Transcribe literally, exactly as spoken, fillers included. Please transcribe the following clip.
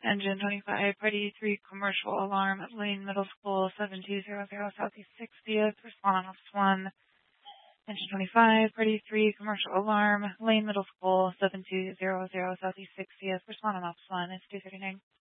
Engine twenty-five, Party three, commercial alarm, Lane Middle School, seven two zero zero Southeast sixtieth, respond on Office one. Engine twenty-five, Party three, commercial alarm, Lane Middle School, seven two zero zero Southeast sixtieth, respond on Office one. It's two thirty-nine.